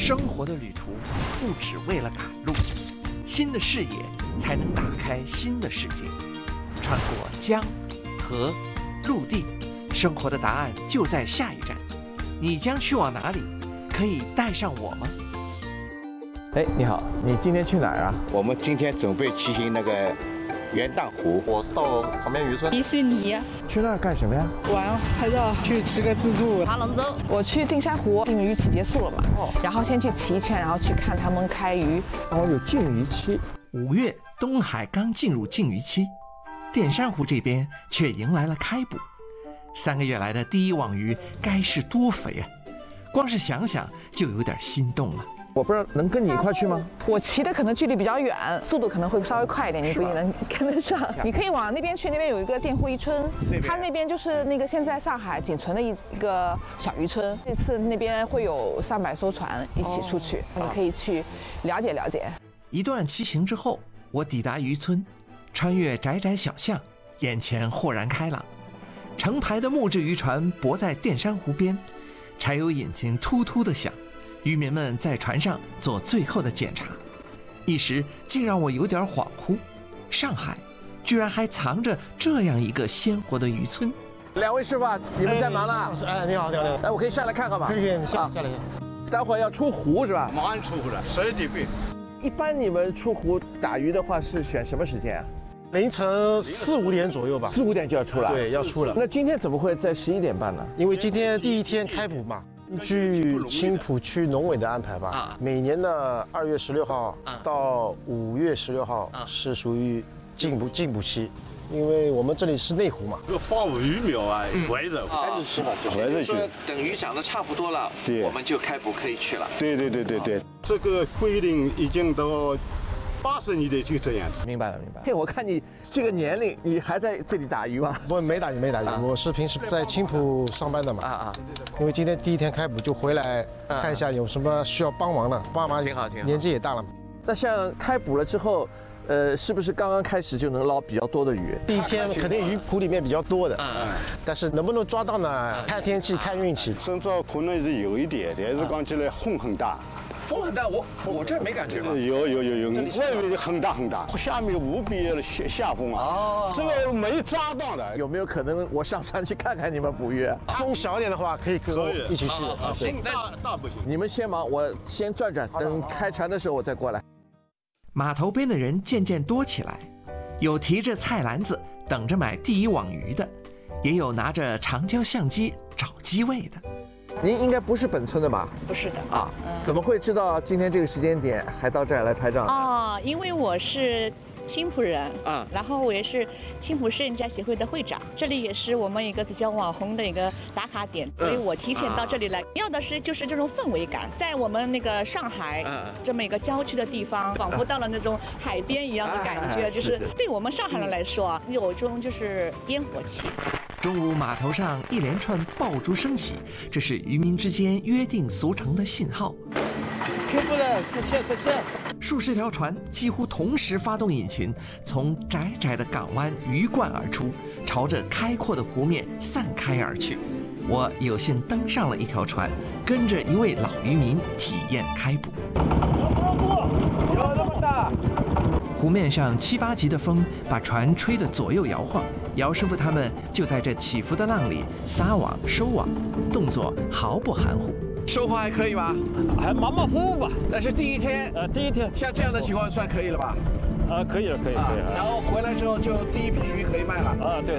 生活的旅途不只为了赶路，新的视野才能打开新的世界。穿过江、河、陆地，生活的答案就在下一站。你将去往哪里？可以带上我吗？ 哎，你好，你今天去哪儿啊？ 我们今天准备骑行那个元荡湖。 我是到旁边渔村。 迪士尼。 去那儿干什么呀？ 玩，拍照。 去吃个自助。 爬龙舟。 我去定山湖，禁渔期结束了嘛，然后先去骑一圈，然后去看他们开渔。 哦，有禁渔期。 5月，东海刚进入禁渔期，淀山湖这边却迎来了开捕。3个月来的第一网鱼该是多肥啊！光是想想就有点心动了。 我不知道能跟你一块去吗？ 我骑的可能距离比较远，速度可能会稍微快一点，你不一定能跟得上。你可以往那边去，那边有一个佃户渔村，它那边就是那个现在上海仅存的一个小渔村。这次那边会有300艘船一起出去，你可以去了解了解。 一段骑行之后，我抵达渔村，穿越窄窄小巷，眼前豁然开朗。成排的木质渔船泊在淀山湖边，柴油引擎突突地响，渔民们在船上做最后的检查。一时竟让我有点恍惚，上海居然还藏着这样一个鲜活的渔村。 2位师傅啊，你们在忙呢？ 哎，你好，你好，你好。 哎，我可以下来看看吗？ 可以，你下来。 待会儿要出湖是吧？ 马上出湖了，10点半。 一般你们出湖打鱼的话是选什么时间啊？ 凌晨4、5点左右吧。 4、5点就要出了。 对，要出了。 那今天怎么会在11点半呢？ 因为今天第一天开捕嘛。据青浦区农委的安排吧，每年的2月16号到5月16号是属于禁捕期，因为我们这里是内湖嘛。 这个放鱼苗啊，围着开始吃了， 也就是说等鱼长得差不多了， 对， 我们就开捕可以去了。 对。这个规定已经到80年代就这样子。 明白了。嘿，我看你这个年龄，你还在这里打鱼吗？ 不，没打鱼。我是平时在青浦上班的嘛。因为今天第一天开捕，就回来看一下有什么需要帮忙的。爸妈挺好。 年纪也大了嘛。 那像开捕了之后，是不是刚刚开始就能捞比较多的鱼？ 第一天肯定鱼谱里面比较多的，但是能不能抓到呢？看天气，看运气。 身上可能是有一点，但是讲起来风很大。 风很大，我这儿没感觉吧？ 有，外面很大，下面无比的下风啊！这个没抓到的。 有没有可能我上船去看看你们捕鱼？ 风小一点的话，可以跟我一起去。 行，大不行。 你们先忙，我先转，等开船的时候我再过来。 码头边的人渐渐多起来，有提着菜篮子等着买第一网鱼的，也有拿着长焦相机找机位的。 您应该不是本村的吧？ 不是的啊，怎么会知道今天这个时间点还到这儿来拍照？ 哦，因为我是青浦人然后我也是青浦摄影家协会的会长，这里也是我们一个比较网红的一个打卡点，所以我提前到这里来。要的是就是这种氛围感，在我们那个上海这么一个郊区的地方，仿佛到了那种海边一样的感觉，就是对我们上海人来说有一种就是烟火气。 中午码头上一连串爆竹声起，这是渔民之间约定俗成的信号。 开捕了，这。 数十条船几乎同时发动引擎，从窄窄的港湾鱼贯而出，朝着开阔的湖面散开而去。我有幸登上了一条船，跟着一位老渔民体验开捕。 有那么大！ 湖面上7、8级的风把船吹得左右摇晃，姚师傅他们就在这起伏的浪里撒网收网，动作毫不含糊。 收获还可以吧？ 还马马虎虎吧。 那是第一天。 第一天。 像这样的情况算可以了吧？ 可以了。 然后回来之后就第一批鱼可以卖了。 对。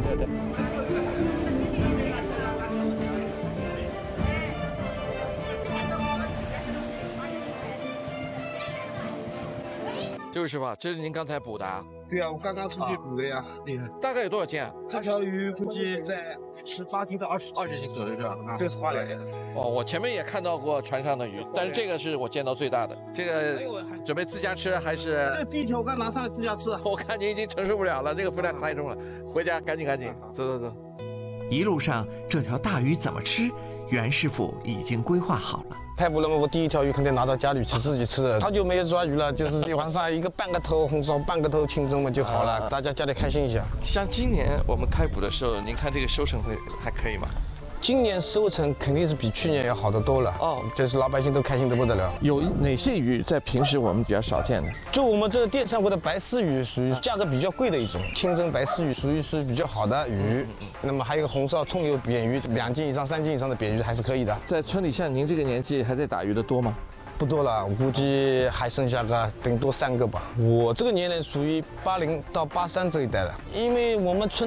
这位师傅，这是您刚才捕的啊？ 对啊，我刚刚出去捕的呀。厉害。 大概有多少斤啊？ 这条鱼估计在18斤到20斤左右，是吧？这是花鲢。 我前面也看到过船上的鱼，但是这个是我见到最大的。这个准备自家吃还是？ 这第一条我刚拿上来自家吃。 我看您已经承受不了了，这个分量太重了，回家赶紧，走。 一路上这条大鱼怎么吃，袁师傅已经规划好了。 开捕了嘛，我第一条鱼肯定拿到家里去自己吃的。好久没有抓鱼了，就是晚上半个头红烧，半个头清蒸嘛就好了，大家家里开心一下。 像今年我们开捕的时候，您看这个收成会还可以吗？ 今年收成肯定是比去年要好得多了哦，就是老百姓都开心得不得了。 有哪些鱼在平时我们比较少见的？ 就我们这个电珊瑚的白丝鱼属于价格比较贵的一种，清蒸白丝鱼属于是比较好的鱼。那么还有一个红烧葱油扁鱼，2斤以上、3斤以上的扁鱼还是可以的。 在村里像您这个年纪还在打鱼的多吗？ 不多了，我估计还剩下个顶多3个吧。我这个年龄属于80到83这一代了，因为我们村